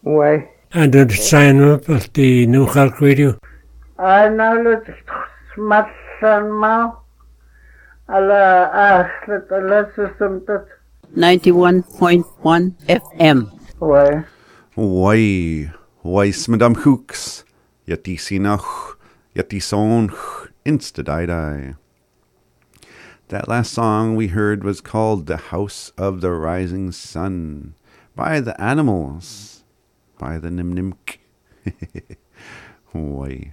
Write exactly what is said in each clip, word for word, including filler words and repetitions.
Ouais. And did sign up at the New Hulk Radio? I know that smatsan mau. Ala achlet ala susumtat. ninety-one point one F M. Ouais. Why, why, Madame Hooks, yet see noch, yet son, insta die die. That last song we heard was called The House of the Rising Sun by the Animals, by the Nim Nimk. Why.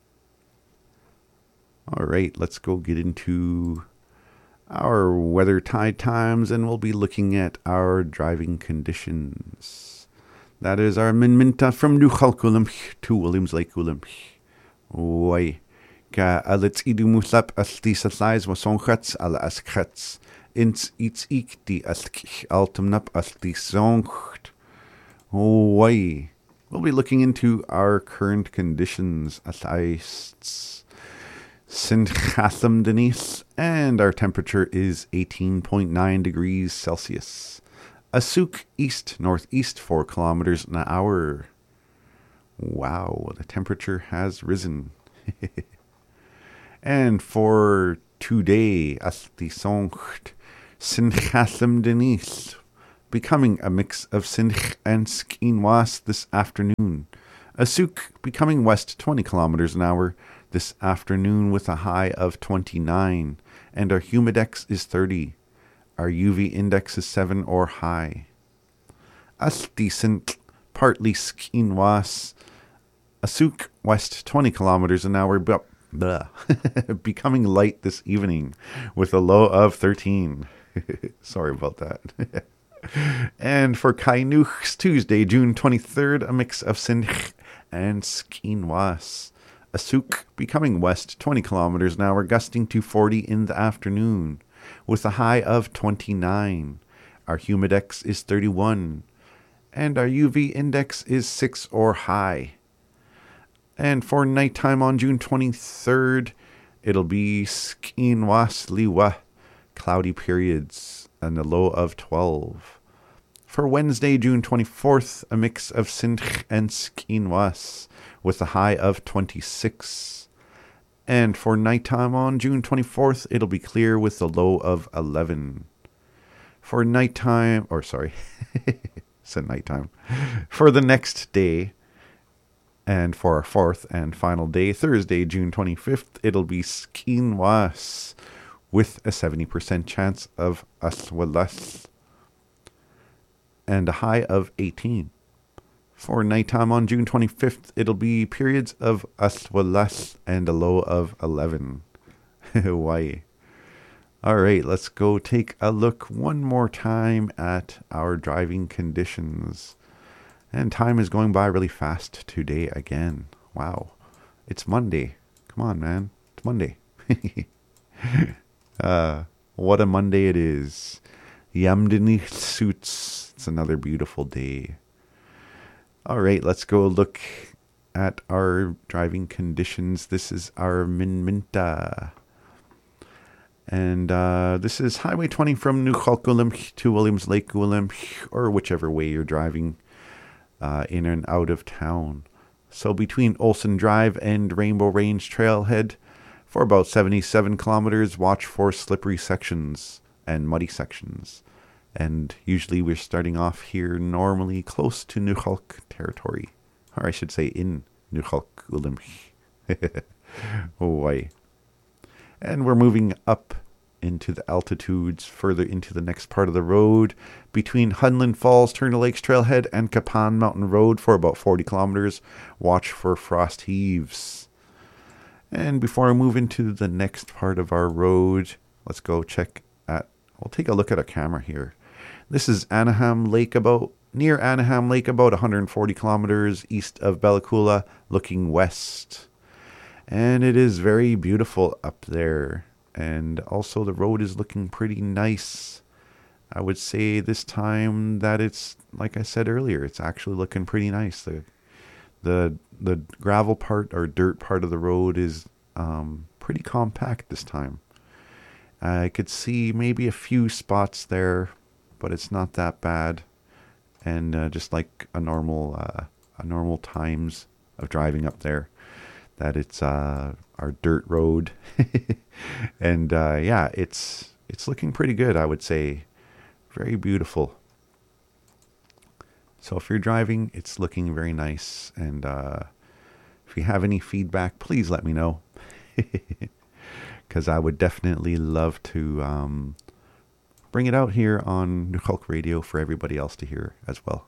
All right, let's go get into our weather tide times, and we'll be looking at our driving conditions. That is our min minta from New Halkulim to Williams Lake Ulim. Why. Ka alits idu muslap asti satlais wasonchats ala askrats. Ins its ik di ask altumnap asti soncht. Why. We'll be looking into our current conditions at ice. Sint Chatham Denise, and our temperature is eighteen point nine degrees Celsius. Asuk east northeast four kilometers an hour. Wow, the temperature has risen. And for today, Asti Soncht, Sint Chatham Denise, becoming a mix of Sint and Skinwas this afternoon. Asuk becoming west twenty kilometers an hour this afternoon with a high of twenty-nine, and our humidex is thirty. Our U V index is seven or high. As decent, partly skinwas. Asuk west twenty kilometers an hour, but becoming light this evening with a low of thirteen. Sorry about that. And for Kainuch's Tuesday, June twenty-third, a mix of Sinch and Skinwas. Asuk becoming west twenty kilometers an hour, gusting to forty in the afternoon, with a high of twenty-nine. Our humidex is thirty-one, and our U V index is six or high. And for nighttime on June twenty-third, it'll be Skinwas Liwa, cloudy periods, and a low of twelve. For Wednesday, June twenty-fourth, a mix of Sinch and Skinwas, with a high of twenty-six. And for nighttime on June twenty-fourth, it'll be clear with a low of eleven. For nighttime, or sorry, said nighttime. For the next day, and for our fourth and final day, Thursday, June twenty-fifth, it'll be Skinwas, with a seventy percent chance of aswalas, and a high of eighteen. For nighttime on June twenty-fifth, it'll be periods of aswalas and a low of eleven. Why? All right, let's go take a look one more time at our driving conditions. And time is going by really fast today again. Wow. It's Monday. Come on, man. It's Monday. uh, what a Monday it is. Yamdini suits. It's another beautiful day. All right, let's go look at our driving conditions. This is our Min Minta. And uh, this is Highway twenty from New Halkulim to Williams Lake Ulim, or whichever way you're driving uh, in and out of town. So between Olson Drive and Rainbow Range Trailhead, for about seventy-seven kilometers, watch for slippery sections and muddy sections. And usually we're starting off here normally close to New Hulk territory. Or I should say in New Hulk Ulim. Oh, why. And we're moving up into the altitudes, further into the next part of the road, between Hunland Falls, Turner Lakes Trailhead, and Kapan Mountain Road for about forty kilometers. Watch for frost heaves. And before I move into the next part of our road, let's go check at, we'll take a look at a camera here. This is Anaheim Lake, about near Anaheim Lake, about one hundred forty kilometers east of Bella Coola, looking west. And it is very beautiful up there. And also the road is looking pretty nice. I would say this time that it's, like I said earlier, it's actually looking pretty nice. The the the gravel part or dirt part of the road is um, pretty compact this time. I could see maybe a few spots there, but it's not that bad. and uh, just like a normal, uh, a normal times of driving up there, that it's uh, our dirt road, and uh, yeah, it's it's looking pretty good, I would say. Very beautiful. So if you're driving, it's looking very nice, and uh, if you have any feedback, please let me know, because I would definitely love to um, bring it out here on Nuxalk Radio for everybody else to hear as well.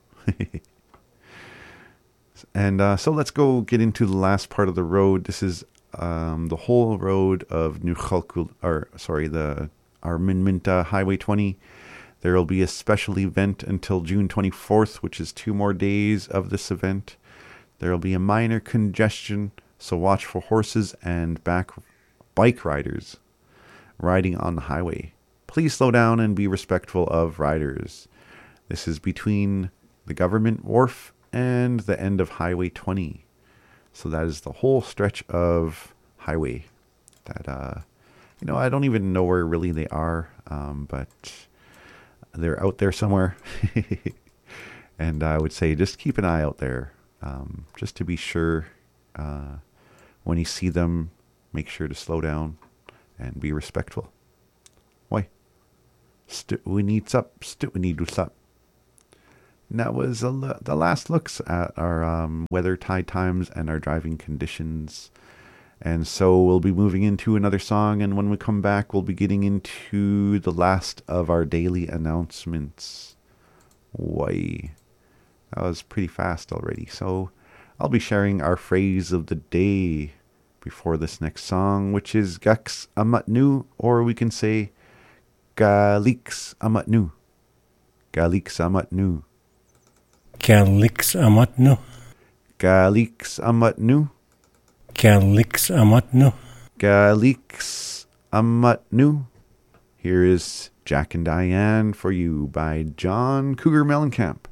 And uh, so let's go get into the last part of the road. This is um, the whole road of Nuxalk, or sorry, the our Minminta Highway twenty. There will be a special event until June twenty-fourth, which is two more days of this event. There will be a minor congestion, so watch for horses and back bike riders riding on the highway. Please slow down and be respectful of riders. This is between the government wharf and the end of Highway twenty. So that is the whole stretch of highway that, uh, you know, I don't even know where really they are, um, but they're out there somewhere. And I would say just keep an eye out there, um, just to be sure. Uh, when you see them, make sure to slow down and be respectful. Why? St- we need sup. St- we need to sup. And that was l- the last looks at our um, weather, tide times, and our driving conditions. And so we'll be moving into another song, and when we come back, we'll be getting into the last of our daily announcements. Why? That was pretty fast already. So I'll be sharing our phrase of the day before this next song, which is Gaks Amat Nu, or we can say Galiks Amat Nu. Galiks Amat Nu. Galiks Amat Nu. Galiks Amat Nu. Galiks Amat Nu. Galiks Amat Nu. Here is Jack and Diane for you by John Cougar Mellencamp.